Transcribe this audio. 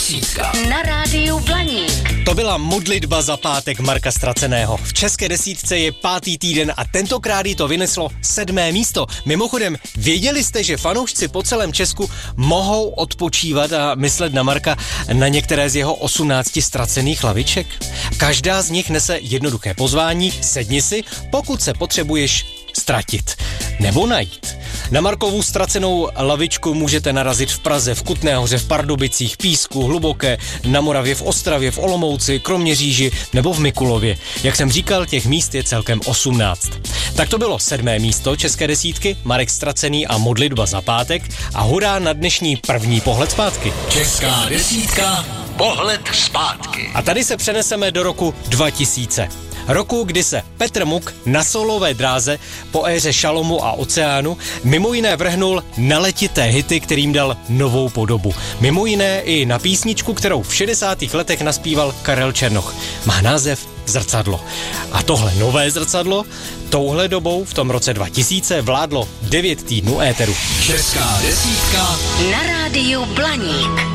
desítka na rádiu Blaník. To byla modlitba za pátek Marka Ztraceného. V české desítce je 5. týden a tentokrát jí to vyneslo 7. místo. Mimochodem, věděli jste, že fanoušci po celém Česku mohou odpočívat a myslet na Marka na některé z jeho 18 ztracených laviček? Každá z nich nese jednoduché pozvání, sedni si, pokud se potřebuješ ztratit nebo najít. Na Markovu ztracenou lavičku můžete narazit v Praze, v Kutné Hoře, v Pardubicích, Písku, Hluboké, na Moravě, v Ostravě, v Olomouci, Kroměříži nebo v Mikulově. Jak jsem říkal, těch míst je celkem 18. Tak to bylo 7. místo české desítky, Marek Ztracený a modlitba za pátek a hurá na dnešní první pohled zpátky. Česká desítka, pohled zpátky. A tady se přeneseme do roku 2000. Roku, kdy se Petr Muk na solové dráze po éře Šalomu a Oceánu mimo jiné vrhnul na letité hity, kterým dal novou podobu. Mimo jiné i na písničku, kterou v 60. letech naspíval Karel Černoch. Má název Zrcadlo. A tohle nové zrcadlo touhle dobou v tom roce 2000 vládlo 9 týdnů éteru. Česká desítka na rádiu Blaník.